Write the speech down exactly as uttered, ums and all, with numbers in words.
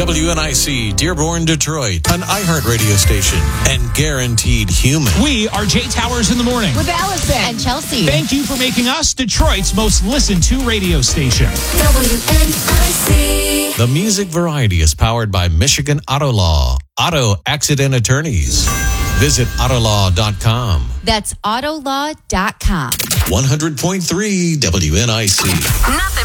W N I C, Dearborn, Detroit, an iHeart radio station, and guaranteed human. We are Jay Towers in the morning. With Allison and Chelsea. Thank you for making us Detroit's most listened to radio station. W N I C. The music variety is powered by Michigan Auto Law, auto accident attorneys. Visit autolaw dot com. That's autolaw dot com. one hundred point three W N I C. Nothing